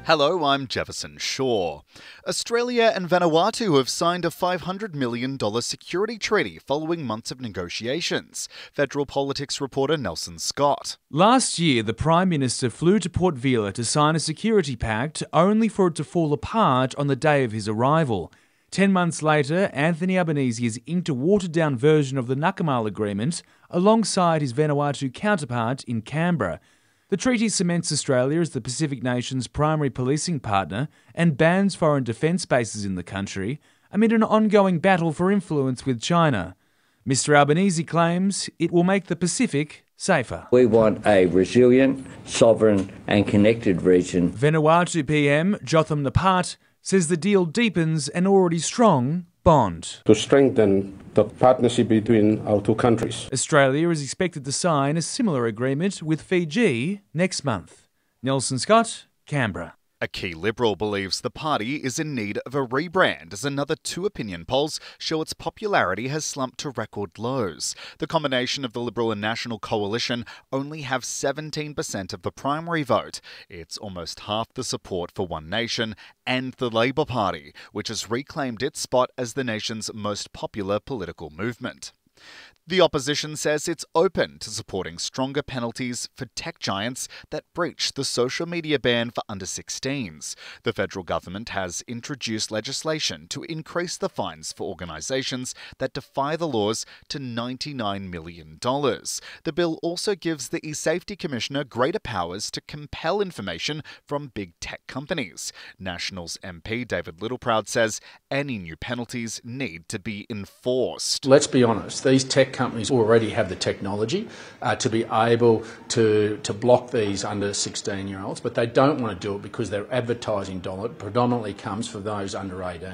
Hello, I'm Jefferson Shaw. Australia and Vanuatu have signed a $500 million security treaty following months of negotiations. Federal politics reporter Nelson Scott. Last year, the Prime Minister flew to Port Vila to sign a security pact, only for it to fall apart on the day of his arrival. 10 months later, Anthony Albanese has inked a watered-down version of the Nakamal Agreement alongside his Vanuatu counterpart in Canberra. The treaty cements Australia as the Pacific nation's primary policing partner and bans foreign defence bases in the country amid an ongoing battle for influence with China. Mr Albanese claims it will make the Pacific safer. We want a resilient, sovereign and connected region. Vanuatu PM Jotham Napat says the deal deepens an already strong bond. To strengthen the partnership between our two countries. Australia is expected to sign a similar agreement with Fiji next month. Nelson Scott, Canberra. A key Liberal believes the party is in need of a rebrand as another two opinion polls show its popularity has slumped to record lows. The combination of the Liberal and National Coalition only have 17% of the primary vote. It's almost half the support for One Nation and the Labor Party, which has reclaimed its spot as the nation's most popular political movement. The opposition says it's open to supporting stronger penalties for tech giants that breach the social media ban for under-16s. The federal government has introduced legislation to increase the fines for organisations that defy the laws to $99 million. The bill also gives the eSafety Commissioner greater powers to compel information from big tech companies. Nationals MP David Littleproud says any new penalties need to be enforced. Let's be honest, these tech companies already have the technology to be able to block these under 16-year-olds, but they don't want to do it because their advertising dollar predominantly comes for those under 18.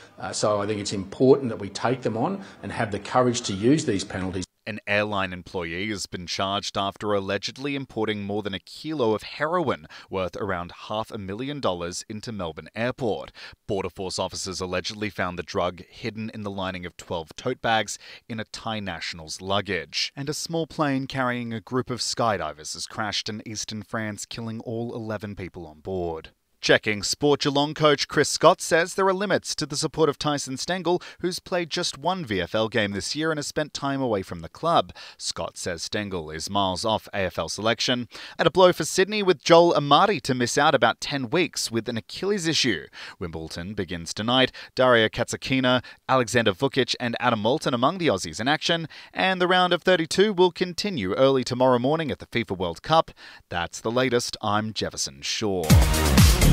So I think it's important that we take them on and have the courage to use these penalties. An airline employee has been charged after allegedly importing more than a kilo of heroin worth around $500,000 into Melbourne Airport. Border Force officers allegedly found the drug hidden in the lining of 12 tote bags in a Thai national's luggage. And a small plane carrying a group of skydivers has crashed in eastern France, killing all 11 people on board. Checking sport, Geelong coach Chris Scott says there are limits to the support of Tyson Stengel, who's played just one VFL game this year and has spent time away from the club. Scott says Stengel is miles off AFL selection. And a blow for Sydney with Joel Amati to miss out about 10 weeks with an Achilles issue. Wimbledon begins tonight. Daria Katsakina, Alexander Vukic and Adam Moulton among the Aussies in action. And the round of 32 will continue early tomorrow morning at the FIFA World Cup. That's the latest. I'm Jefferson Shaw.